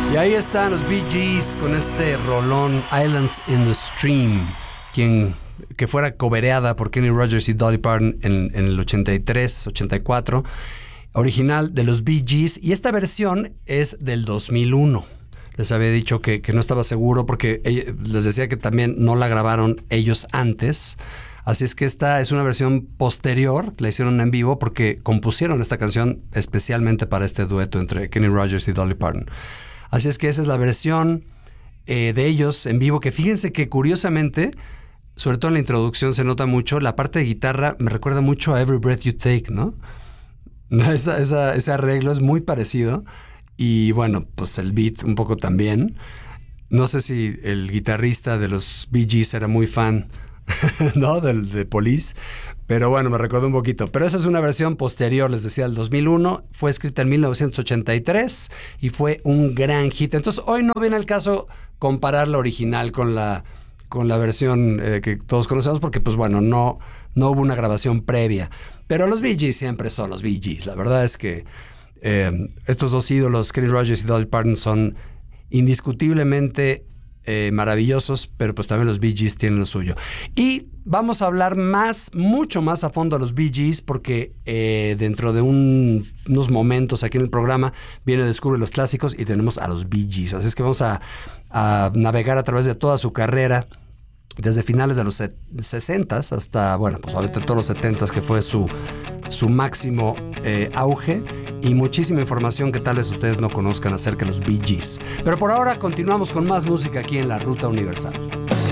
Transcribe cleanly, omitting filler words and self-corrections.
Y ahí están los Bee Gees con este rolón Islands in the Stream, que fuera cobereada por Kenny Rogers y Dolly Parton en el 83, 84, original de los Bee Gees, y esta versión es del 2001. Les había dicho que no estaba seguro porque les decía que también no la grabaron ellos antes. Así es que esta es una versión posterior, que la hicieron en vivo porque compusieron esta canción especialmente para este dueto entre Kenny Rogers y Dolly Parton. Así es que esa es la versión de ellos en vivo, que fíjense que curiosamente, sobre todo en la introducción se nota mucho, la parte de guitarra me recuerda mucho a Every Breath You Take, ¿no? Ese arreglo es muy parecido y bueno, pues el beat un poco también. No sé si el guitarrista de los Bee Gees era muy fan, ¿no? de Police, pero bueno, me recordó un poquito. Pero esa es una versión posterior, les decía, del 2001. Fue escrita en 1983 y fue un gran hit. Entonces, hoy no viene al caso comparar la original con la versión que todos conocemos, porque, pues bueno, no hubo una grabación previa. Pero los Bee Gees siempre son los Bee Gees. La verdad es que estos dos ídolos, Kenny Rogers y Dolly Parton, son indiscutiblemente maravillosos, pero pues también los Bee Gees tienen lo suyo. Y vamos a hablar mucho más a fondo de los Bee Gees, porque dentro de unos momentos aquí en el programa viene Descubre los Clásicos y tenemos a los Bee Gees. Así es que vamos a navegar a través de toda su carrera, desde finales de los 60s hasta, bueno, pues ahorita todos los 70s, que fue su máximo auge, y muchísima información que tal vez ustedes no conozcan acerca de los Bee Gees. Pero por ahora continuamos con más música aquí en La Ruta Universal.